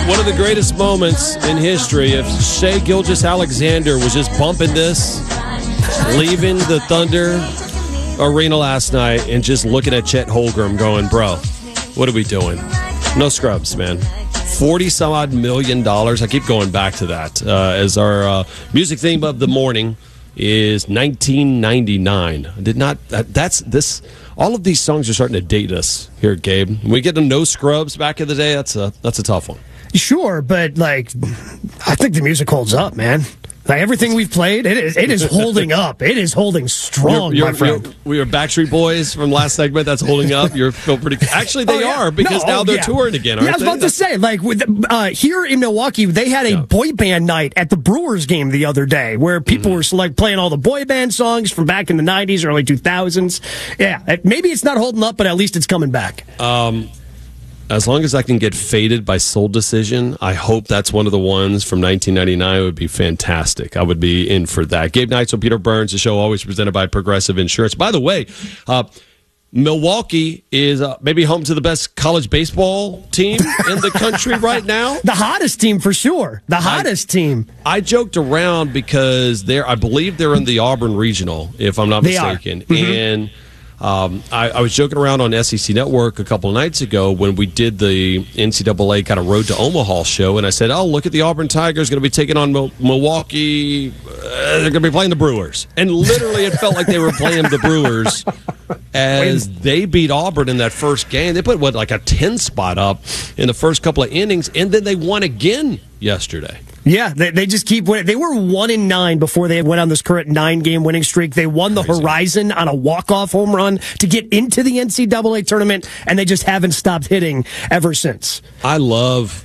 One of the greatest moments in history, if Shai Gilgeous-Alexander was just bumping this, leaving the Thunder Arena last night and just looking at Chet Holmgren going, bro, what are we doing? No scrubs, man. $40-some-odd million. I keep going back to that as our music theme of the morning is 1999. All of these songs are starting to date us here, Gabe. When we get to No Scrubs back in the day, that's a tough one. Sure, but I think the music holds up, man. Like everything we've played, it is holding up. It is holding strong, my friend. We were Backstreet Boys from last segment. That's holding up. You feel pretty. Actually, they are because now they're touring again. Aren't I was about to say, here in Milwaukee, they had a boy band night at the Brewers game the other day, where people were playing all the boy band songs from back in the '90s, early 2000s. Yeah, maybe it's not holding up, but at least it's coming back. As long as I can get Faded by Soul Decision, I hope that's one of the ones from 1999. It would be fantastic. I would be in for that. Gabe Neitzel, Peter Burns, the show always presented by Progressive Insurance. By the way, Milwaukee is maybe home to the best college baseball team in the country right now. The hottest team for sure. The hottest team. I joked around because I believe they're in the Auburn Regional, if I'm not mistaken. And I was joking around on SEC Network a couple of nights ago when we did the NCAA kind of Road to Omaha show, and I said, oh, look at the Auburn Tigers going to be taking on Milwaukee. They're going to be playing the Brewers. And literally it felt like they were playing the Brewers as they beat Auburn in that first game. They put, a 10 spot up in the first couple of innings, and then they won again yesterday. Yeah, they just keep winning. They were 1-9 before they went on this current 9-game winning streak. They won the Horizon on a walk-off home run to get into the NCAA tournament, and they just haven't stopped hitting ever since. I love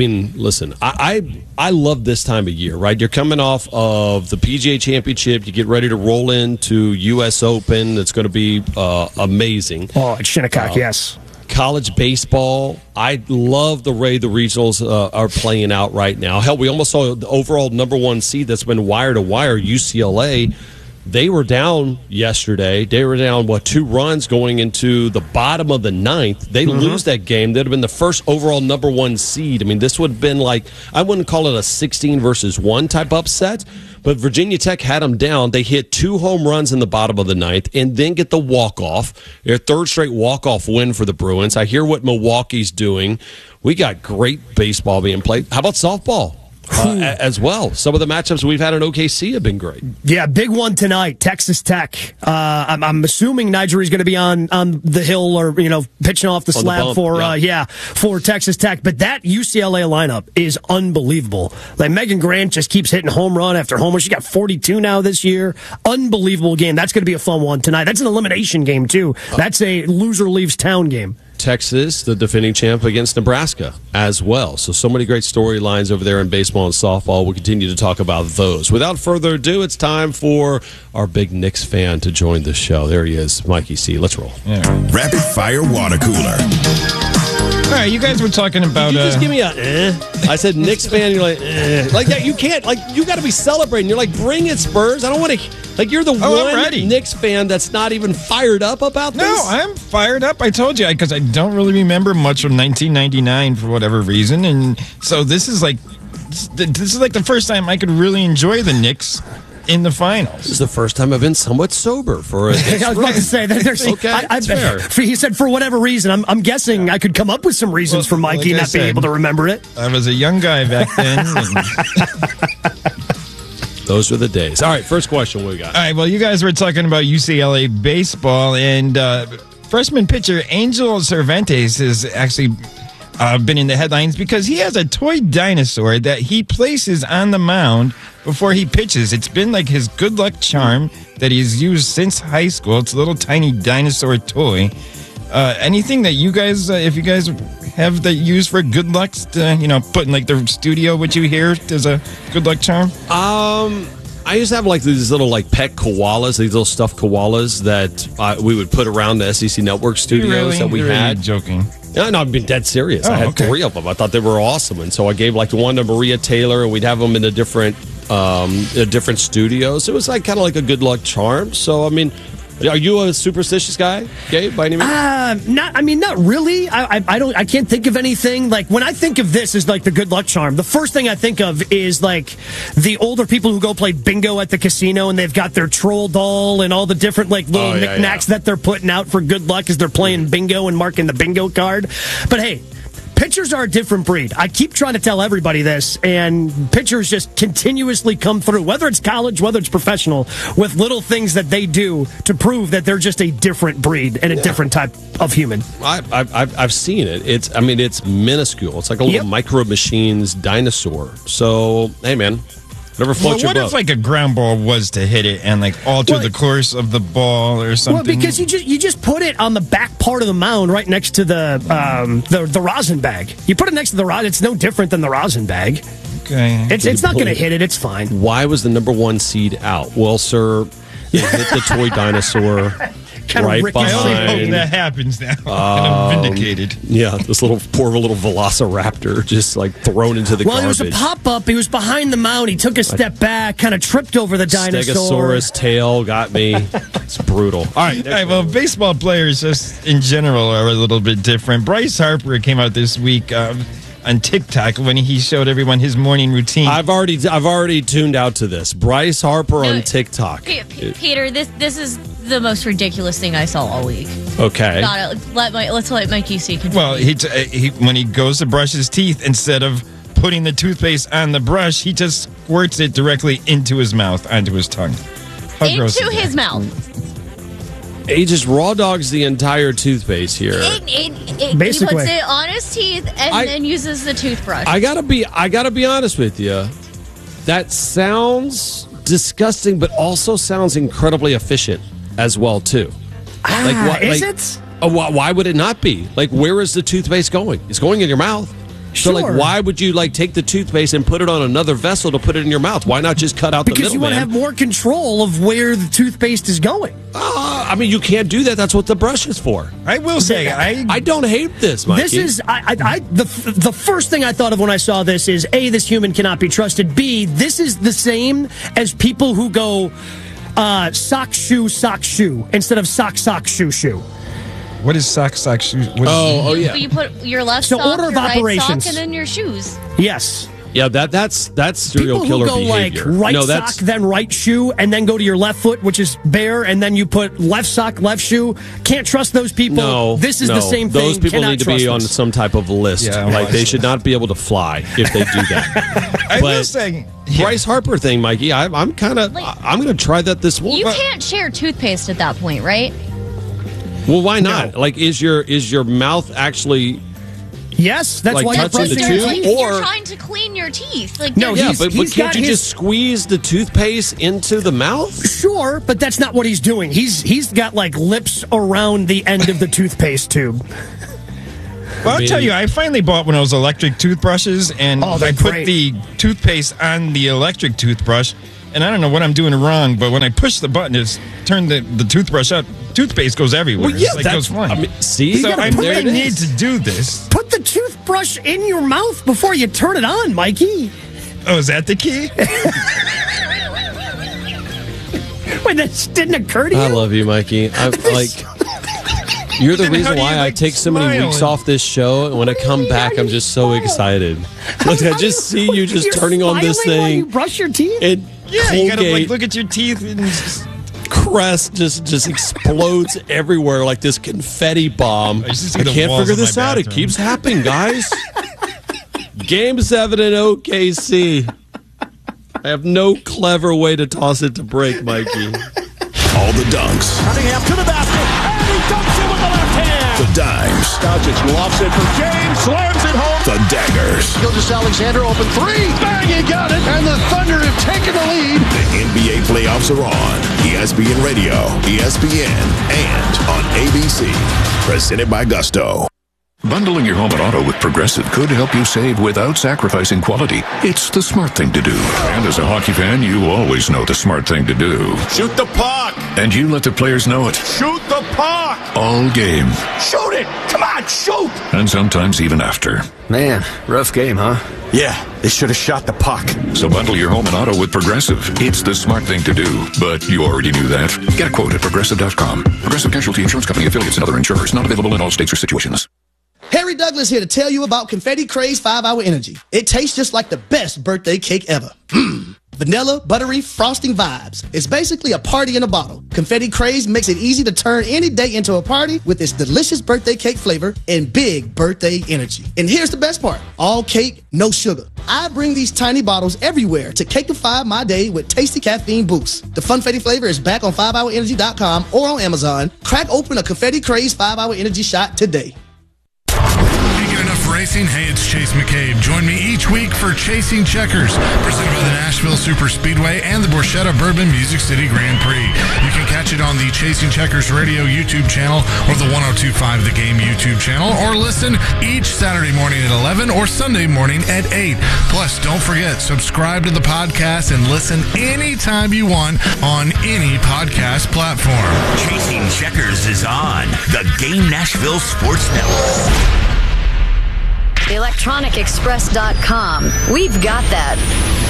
this time of year, right? You're coming off of the PGA Championship. You get ready to roll into U.S. Open. It's going to be amazing. Oh, at Shinnecock, yes. College baseball, I love the way the regionals are playing out right now. Hell, we almost saw the overall number one seed that's been wire to wire, UCLA. They were down yesterday. They were down, 2 runs going into the bottom of the 9th. They lose that game. They'd have been the first overall number one seed. I mean, this would have been I wouldn't call it a 16 versus 1 type upset, but Virginia Tech had them down. They hit 2 home runs in the bottom of the 9th and then get the walk-off. Their third straight walk-off win for the Bruins. I hear what Milwaukee's doing. We got great baseball being played. How about softball? As well. Some of the matchups we've had in OKC have been great. Yeah, big one tonight, Texas Tech. I'm assuming Nigeria's going to be on the hill or, pitching off the slab for Texas Tech. But that UCLA lineup is unbelievable. Megan Grant just keeps hitting home run after home run. She got 42 now this year. Unbelievable game. That's going to be a fun one tonight. That's an elimination game, too. That's a loser leaves town game. Texas, the defending champ, against Nebraska as well. So many great storylines over there in baseball and softball. We'll continue to talk about those. Without further ado, it's time for our big Knicks fan to join the show. There he is, Mikey C. Let's roll. Yeah. Rapid Fire Water Cooler. All right, you guys were talking about... Did you just give me a I said Knicks fan, you're like, you can't, you got to be celebrating. You're like, bring it, Spurs. I don't want to... you're the one Knicks fan that's not even fired up about this? No, I'm fired up. I told you, because I don't really remember much from 1999 for whatever reason. And so this is like the first time I could really enjoy the Knicks in the finals. This is the first time I've been somewhat sober for a I was about to say that there's fair. He said for whatever reason. I'm guessing I could come up with some reasons for Mikey not being able to remember it. I was a young guy back then. Those were the days. All right, first question we got. All right, well, you guys were talking about UCLA baseball, and freshman pitcher Angel Cervantes has actually been in the headlines because he has a toy dinosaur that he places on the mound before he pitches. It's been like his good luck charm that he's used since high school. It's a little tiny dinosaur toy. Anything that you guys, if you guys have that used for good luck, put in the studio, what you hear as a good luck charm? I used to have these little pet koalas, these little stuffed koalas that we would put around the SEC Network studios that we had. Really joking? No, I've been dead serious. I had 3 of them. I thought they were awesome, and so I gave one to Maria Taylor, and we'd have them in different studios. It was kind of like a good luck charm. So I mean, Are you a superstitious guy, Gabe, by any means? Not really. I can't think of anything. Like, when I think of this as like the good luck charm, the first thing I think of is like the older people who go play bingo at the casino and they've got their troll doll and all the different like little knickknacks that they're putting out for good luck as they're playing bingo and marking the bingo card. But hey, pitchers are a different breed. I keep trying to tell everybody this, and pitchers just continuously come through, whether it's college, whether it's professional, with little things that they do to prove that they're just a different breed and a different type of human. I've seen it. It's minuscule. It's like a little Micro Machines dinosaur. So, hey, man. Whatever floats your boat. What if like a ground ball was to hit it and like alter the course of the ball or something? Well, because you just put it on the back part of the mound, right next to the rosin bag. You put it next to the rosin. It's no different than the rosin bag. Okay, it's not going to hit it. It's fine. Why was the number 1 seed out? Well, sir, it hit the toy dinosaur. Right behind. I only hope that happens now. I'm vindicated. Yeah, this poor little Velociraptor just like thrown into the garbage. Well, it was a pop-up. He was behind the mound. He took a step back, kind of tripped over the dinosaur. Stegosaurus tail got me. It's brutal. All right. Well, baseball players just in general are a little bit different. Bryce Harper came out this week on TikTok when he showed everyone his morning routine. I've already tuned out to this. Bryce Harper on TikTok. Peter, this is the most ridiculous thing I saw all week. Okay. Let's let Mikey see. Continue. Well, he when he goes to brush his teeth, instead of putting the toothpaste on the brush, he just squirts it directly into his mouth, onto his tongue. How gross is into that? his mouth. He just raw dogs the entire toothpaste here. Basically. He puts it on his teeth and then uses the toothbrush. I gotta be honest with you. That sounds disgusting, but also sounds incredibly efficient as well too. Is it? Why would it not be? Like, where is the toothpaste going? It's going in your mouth. So, Sure. why would you take the toothpaste and put it on another vessel to put it in your mouth? Why not just cut out the middleman? Because you want to have more control of where the toothpaste is going. You can't do that. That's what the brush is for. I will say, I don't hate this, Mikey. This is the first thing I thought of when I saw this is A, this human cannot be trusted. B, this is the same as people who go sock shoe instead of sock shoe shoe. What is sock shoe? Yeah. You put your left So sock, order of your right operations. sock, and then your shoes. Yes. Yeah, that's serial killer people who go behavior. like right sock, then right shoe, and then go to your left foot, which is bare, and then you put left sock, left shoe. Can't trust those people. No, this is the same thing. Those people Cannot need to be on some type of list. Yeah, they should not be able to fly if they do that. I will say, Bryce Harper thing, Mikey. I'm going to try that this week. You can't share toothpaste at that point, right? Well, why not? No. Is your mouth actually? Yes, that's why you're touching brushing the tooth. You're trying to clean your teeth. But can't you just squeeze the toothpaste into the mouth? Sure, but that's not what he's doing. He's got lips around the end of the toothpaste tube. Well, I'll tell you, I finally bought one of those electric toothbrushes, and I put the toothpaste on the electric toothbrush, and I don't know what I'm doing wrong, but when I push the button, it's turned the toothbrush up. Toothpaste goes everywhere. Well, yeah, it goes flying. See? So I really need to do this. Put the toothbrush in your mouth before you turn it on, Mikey. Oh, is that the key? Wait, that didn't occur to you? I love you, Mikey. You're the reason why I take so many weeks off this show, and when I come back, I'm just so excited. Look, I just see you just turning on this thing. While you brush your teeth? And you gotta look at your teeth and crest just explodes everywhere like this confetti bomb. I can't figure this out. It keeps happening, guys. Game 7 in OKC. I have no clever way to toss it to break, Mikey. All the dunks. Cunningham to the basket, and he dunks it with the left hand. The dimes. Doncic lofts it for James, slams it home. The daggers. Gilgeous-Alexander open three. Bang, he got it. And the Thunder have taken the lead. The NBA playoffs are on. ESPN Radio, ESPN, and on ABC. Presented by Gusto. Bundling your home and auto with Progressive could help you save without sacrificing quality. It's the smart thing to do. And as a hockey fan, you always know the smart thing to do. Shoot the puck. And you let the players know it. Shoot the puck. All game. Shoot it. Come on, shoot. And sometimes even after. Man, rough game, huh? Yeah. They should have shot the puck. So bundle your home and auto with Progressive. It's the smart thing to do, but you already knew that. Get a quote at Progressive.com. Progressive Casualty Insurance Company, affiliates, and other insurers. Not available in all states or situations. Harry Douglas here to tell you about Confetti Craze 5-Hour Energy. It tastes just like the best birthday cake ever. Vanilla, buttery, frosting vibes. It's basically a party in a bottle. Confetti Craze makes it easy to turn any day into a party with its delicious birthday cake flavor and big birthday energy. And here's the best part. All cake, no sugar. I bring these tiny bottles everywhere to cakeify my day with tasty caffeine boosts. The Funfetti flavor is back on 5hourenergy.com or on Amazon. Crack open a Confetti Craze 5-Hour Energy shot today. Racing. Hey, it's Chase McCabe. Join me each week for Chasing Checkers, presented by the Nashville Super Speedway and the Borchetta Bourbon Music City Grand Prix. You can catch it on the Chasing Checkers Radio YouTube channel or the 102.5 The Game YouTube channel, or listen each Saturday morning at 11 or Sunday morning at 8. Plus, don't forget, subscribe to the podcast and listen anytime you want on any podcast platform. Chasing Checkers is on the Game Nashville Sports Network. ElectronicExpress.com. We've got that.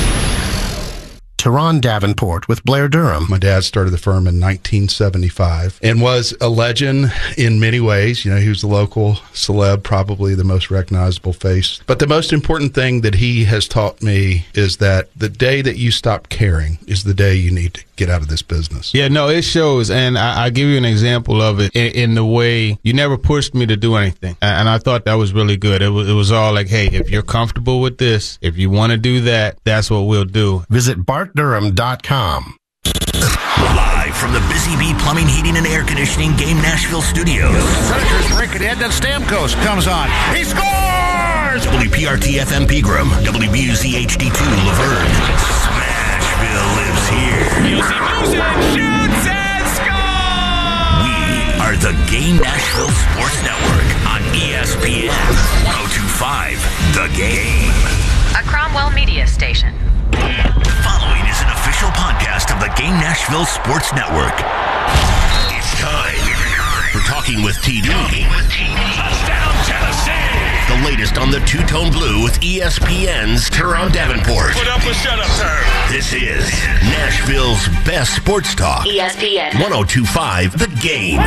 Teron Davenport with Blair Durham. My dad started the firm in 1975 and was a legend in many ways. You know, he was the local celeb, probably the most recognizable face. But the most important thing that he has taught me is that the day that you stop caring is the day you need to get out of this business. Yeah, no, it shows. And I give you an example of it in the way you never pushed me to do anything. And I thought that was really good. It was all like, hey, if you're comfortable with this, if you want to do that, that's what we'll do. Visit BartDurham.com. Live from the Busy Bee Plumbing, Heating, and Air Conditioning Game Nashville Studios. Predators break it in, then Stamkos comes on. He scores! WPRT FM Pegram, WBUZ HD2 Laverne. Smashville lives here. Music shoots and scores! We are the Game Nashville Sports Network on ESPN 102.5 The Game. A Cromwell Media Station. Following is an official podcast of the Game Nashville Sports Network. It's time for Talking with TD. Touchdown, Tennessee! The latest on the two-tone blue with ESPN's Teron Davenport. Put up a shut-up turn. This is Nashville's best sports talk. ESPN 102.5 The Game.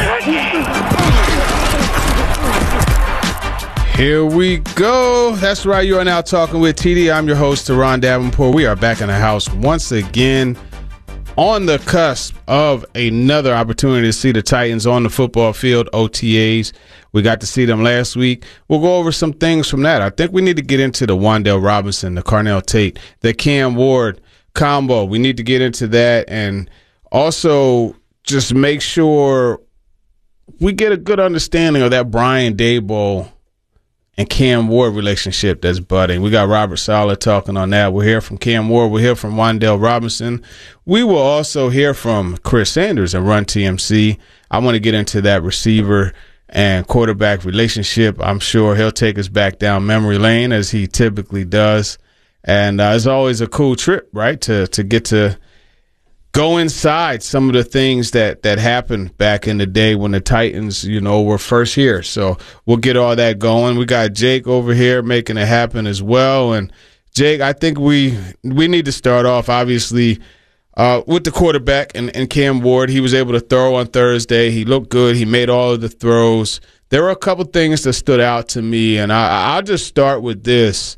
Here we go. That's right. You are now talking with TD. I'm your host, Teron Davenport. We are back in the house once again on the cusp of another opportunity to see the Titans on the football field, OTAs. We got to see them last week. We'll go over some things from that. I think we need to get into the Wan'Dale Robinson, the Carnell Tate, the Cam Ward combo. We need to get into that and also just make sure we get a good understanding of that Brian Daboll and Cam Ward relationship that's budding. We got Robert Saleh talking on that. We'll hear from Cam Ward. We'll hear from Wan'Dale Robinson. We will also hear from Chris Sanders and Run TMC. I want to get into that receiver and quarterback relationship. I'm sure he'll take us back down memory lane as he typically does. And it's always a cool trip, right, to get to go inside some of the things that happened back in the day when the Titans, were first here. So we'll get all that going. We got Jake over here making it happen as well. And Jake, I think we need to start off, obviously, with the quarterback and Cam Ward. He was able to throw on Thursday. He looked good. He made all of the throws. There were a couple things that stood out to me, and I'll just start with this.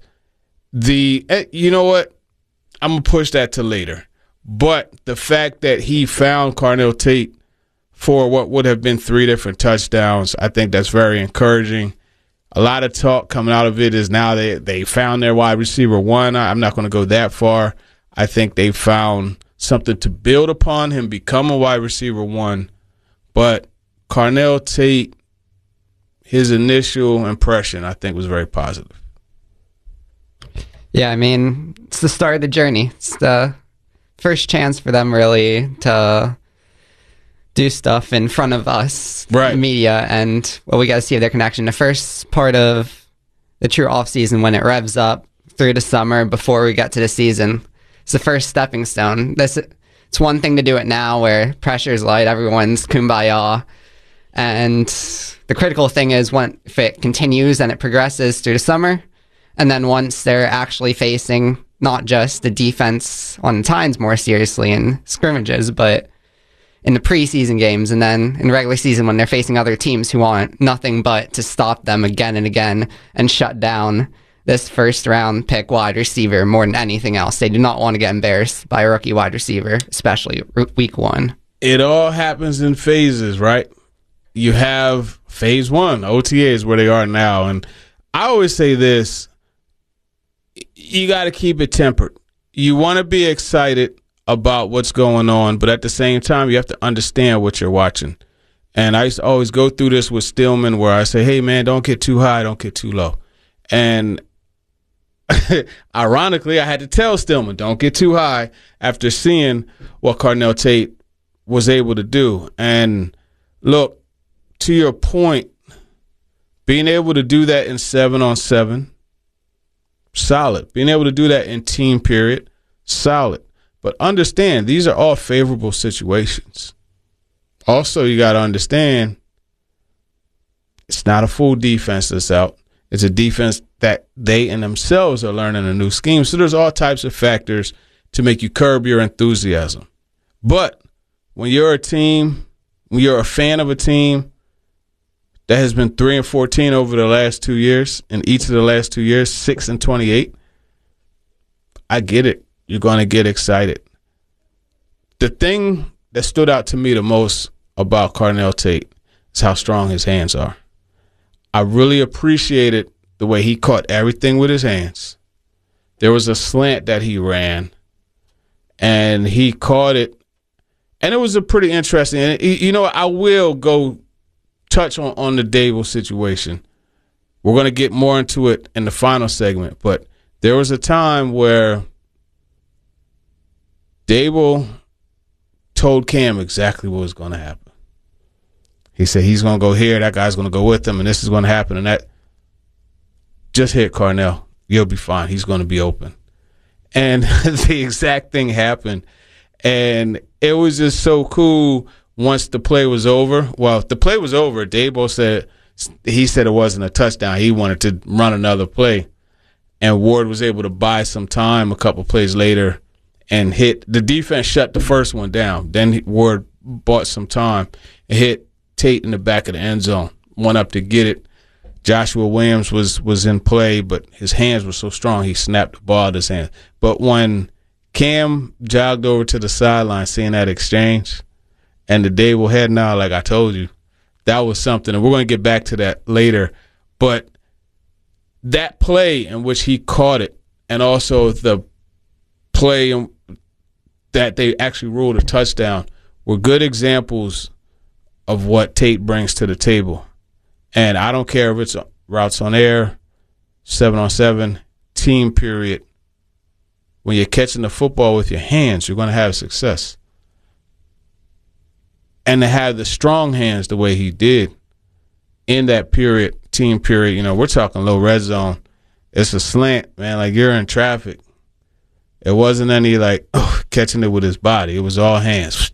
You know what? I'm going to push that to later. But the fact that he found Carnell Tate for what would have been 3 different touchdowns, I think that's very encouraging. A lot of talk coming out of it is now they found their wide receiver one. I'm not going to go that far. I think they found something to build upon him, become a wide receiver one. But Carnell Tate, his initial impression, I think, was very positive. Yeah, I mean, it's the start of the journey. It's the first chance for them really to do stuff in front of us, right, media, and we got to see their connection. The first part of the true off season, when it revs up through the summer before we get to the season, it's the first stepping stone. It's one thing to do it now where pressure's light, everyone's kumbaya, and the critical thing is if it continues and it progresses through the summer, And then once they're actually facing not just the defense on the Titans more seriously in scrimmages, but in the preseason games and then in the regular season when they're facing other teams who want nothing but to stop them again and again and shut down this first-round pick wide receiver more than anything else. They do not want to get embarrassed by a rookie wide receiver, especially week 1. It all happens in phases, right? You have phase 1, OTAs, where they are now. And I always say this, you got to keep it tempered. You want to be excited about what's going on, but at the same time, you have to understand what you're watching. And I used to always go through this with Stillman where I say, hey, man, don't get too high, don't get too low. And ironically, I had to tell Stillman, don't get too high after seeing what Carnell Tate was able to do. And look, to your point, being able to do that in 7-on-7, solid. Being able to do that in team period, solid. But understand, these are all favorable situations. Also, you got to understand, it's not a full defense that's out. It's a defense that they and themselves are learning a new scheme. So there's all types of factors to make you curb your enthusiasm. But when you're a team, when you're a fan of a team that has been 3-14 over the last 2 years, in each of the last 2 years, 6-28, I get it. You're going to get excited. The thing that stood out to me the most about Carnell Tate is how strong his hands are. I really appreciated the way he caught everything with his hands. There was a slant that he ran, and he caught it, and it was a pretty interesting. And you know, I will go touch on the Dable situation. We're going to get more into it in the final segment, but there was a time where Dable told Cam exactly what was going to happen. He said he's going to go here, that guy's going to go with him, and this is going to happen, and that. Just hit Carnell. You'll be fine. He's going to be open. And the exact thing happened. And it was just so cool once the play was over. Well, the play was over. Dable said it wasn't a touchdown. He wanted to run another play. And Ward was able to buy some time a couple plays later and hit. The defense shut the first one down. Then Ward bought some time and hit Tate in the back of the end zone. Went up to get it. Joshua Williams was in play, but his hands were so strong he snapped the ball out of his hands. But when Cam jogged over to the sideline seeing that exchange and the Dable head nod, like I told you, that was something. And we're going to get back to that later. But that play in which he caught it and also the play that they actually ruled a touchdown were good examples of what Tate brings to the table. And I don't care if it's routes on air, 7-on-7, team period. When you're catching the football with your hands, you're going to have success. And to have the strong hands the way he did in that period, team period, you know, we're talking low red zone. It's a slant, man, like you're in traffic. It wasn't any like catching it with his body. It was all hands.